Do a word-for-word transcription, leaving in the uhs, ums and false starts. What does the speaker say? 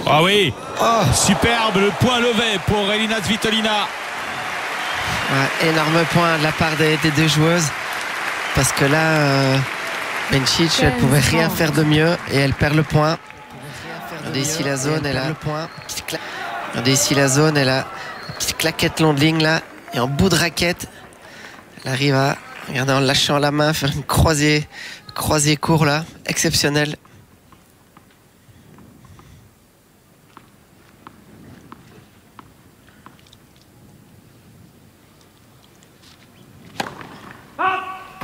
Ah oui, Oh, superbe, le point levé pour Elina Svitolina. ouais, énorme point de la part des, des deux joueuses. Parce que là, euh, Bencic, elle pouvait rien faire de mieux et elle perd le point. Regardez ici la zone, elle a le point. Regardez ici la zone, elle a une petite claquette long de ligne là. Et en bout de raquette, elle arrive à, regardez, en lâchant la main, faire une croisée, croisée court là, exceptionnelle.